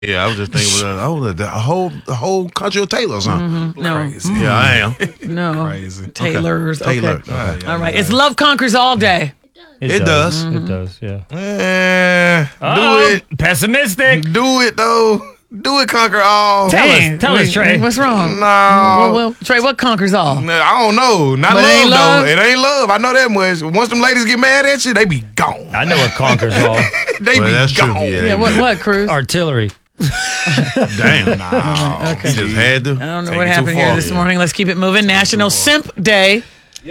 Yeah, I was just thinking the whole country of Taylor or something. No. Crazy. Yeah, I am. No. Crazy. Taylor's. Okay. Taylor. All right. It's Love Conquers All Day. It does. It does, yeah. Do it. Pessimistic. Do it, though. Do it, conquer all. Tell us, Trey. What's wrong? No. Well, Trey, what conquers all? I don't know. Not But it ain't love, love? though. It ain't love. I know that much. Once them ladies get mad at you, they be gone. I know what conquers all. They be That's true. gone. Yeah, what, Cruz? Artillery. Damn. Nah. Okay. He just had to. I don't know Take what it too happened here far. this morning. Let's keep it moving. National Simp Day.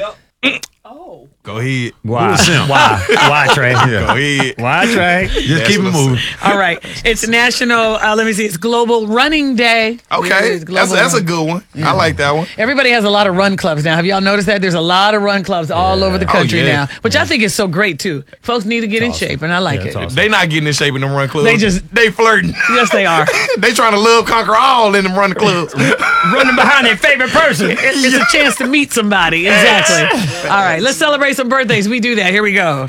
Go ahead. Why? simp? Why, Trey? Yeah. Go ahead. Why, Trey? Just keep it moving. All right. It's National, let me see, it's Global Running Day. Okay. It's Global That's a Run. good one. I like that one. Everybody has a lot of run clubs now. Have y'all noticed that? There's a lot of run clubs all over the country yeah. now, which I think is so great too. Folks need to get in shape, and I like it's it. awesome. They not getting in shape in them run clubs. They flirting. Yes, they are. They trying to love conquer all in them run clubs. Running behind their favorite person. It's a chance to meet somebody. Exactly. All right, let's celebrate some birthdays. We do that. Here we go.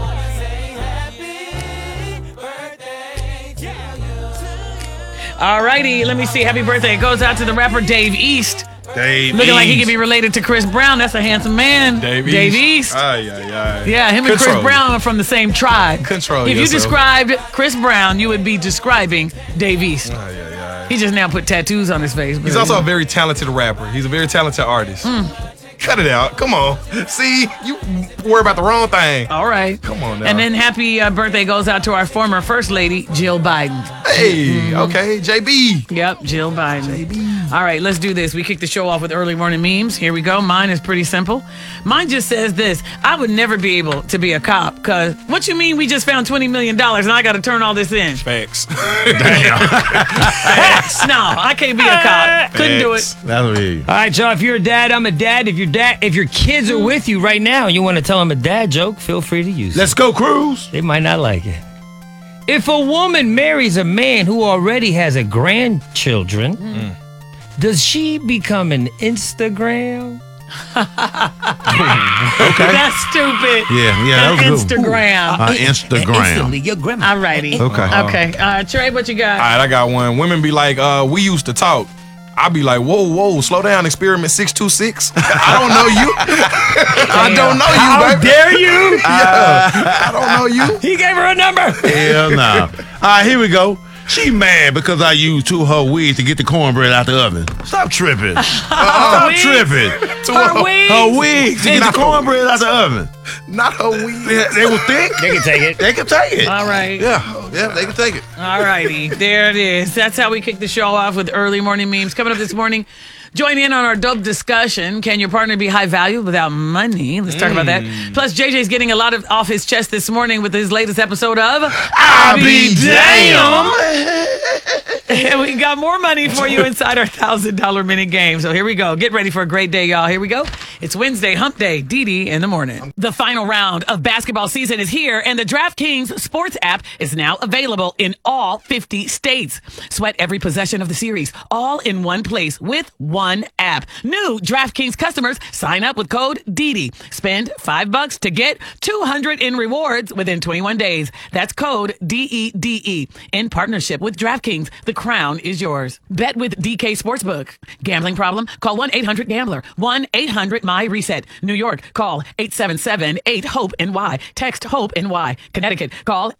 All righty, let me see. Happy birthday. It goes out to the rapper Dave East. Looking like he could be related to Chris Brown. That's a handsome man. Dave East. Yeah, him and Chris Control. Brown are from the same tribe. Control If you yourself. described Chris Brown, you would be describing Dave East. He just now put tattoos on his face. He's also a very talented rapper. He's a very talented artist. Cut it out. Come on. See, you worry about the wrong thing. all right. Come on now. And then happy birthday goes out to our former First Lady, Jill Biden. Hey, okay, JB. Yep, Jill Biden. All right, let's do this. We kick the show off with early morning memes. Here we go. Mine is pretty simple. Mine just says this. I would never be able to be a cop because what you mean we just found $20 million and I got to turn all this in? Facts. No, I can't be a cop. Couldn't do it. That's what he. All right, y'all. If you're a dad, I'm a dad. If your kids are with you right now and you want to tell them a dad joke, feel free to use it. Let's go, Cruz. They might not like it. If a woman marries a man who already has a grandchildren, does she become an Instagram? That's stupid. Yeah, that was good. Instagram. Instagram. your grandma. All righty. Okay. Okay. Trey, what you got? All right, I got one. Women be like, we used to talk. I be like, whoa, slow down, experiment 626. I don't know you. I don't know you, How baby. dare you? Yeah, I don't know you. He gave her a number. Hell no. All right, here we go. She mad because I used two of her wigs to get the cornbread out the oven. Stop tripping. Stop wigs? tripping. Her wigs? Her wigs to get the cornbread out the oven. Not her weed. They were thick. They can take it. They can take it. All right. Yeah, they can take it. All righty. There it is. That's how we kick the show off with early morning memes. Coming up this morning, join in on our dope discussion. Can your partner be high value without money? Let's talk about that. Plus, JJ's getting a lot off his chest this morning with his latest episode of I be damn. And we got more money for you inside our $1,000 minute game. So here we go. Get ready for a great day, y'all. Here we go. It's Wednesday, hump day, Dee in the morning. The final round of basketball season is here, and the DraftKings Sports app is now available in all 50 states. Sweat every possession of the series, all in one place with one app. New DraftKings customers sign up with code DD. Spend $5 to get $200 in rewards within 21 days. That's code DEDE. In partnership with DraftKings, the crown is yours. Bet with DK Sportsbook. Gambling problem? Call 1-800-GAMBLER. 1-800-MY-RESET. New York, call 877-8-HOPE-NY. Text HOPE-NY. Connecticut, call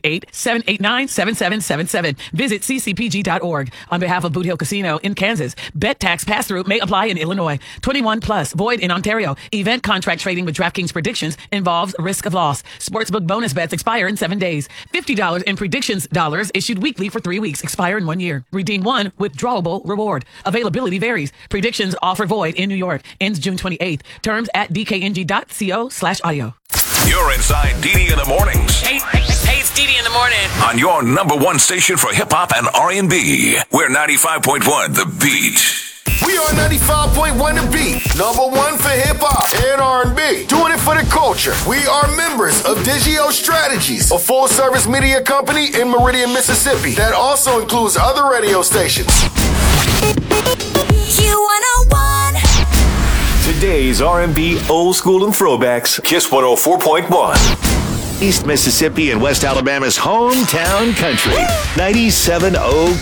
888-789-7777. Visit ccpg.org. On behalf of Boot Hill Casino in Kansas, bet tax pass-through may apply in Illinois. 21 plus, void in Ontario. Event contract trading with DraftKings predictions involves risk of loss. Sportsbook bonus bets expire in 7 days. $50 in predictions dollars issued weekly for 3 weeks. Expire in 1 year. Redeem one withdrawable reward. Availability varies. Predictions offer void in New York. Ends June 28th. Terms at dkng.co/audio. You're inside Dee in the mornings Hey, it's Dee in the morning. on your number one station for hip hop and R&B. We're 95.1 The Beat. We are 95.1 The Beat, number one for hip hop and R&B. Doing it for the culture. We are members of Digio Strategies, a full-service media company in Meridian, Mississippi that also includes other radio stations. Q101. Today's R&B, old school and throwbacks. Kiss 104.1. East Mississippi and West Alabama's hometown country. 97.0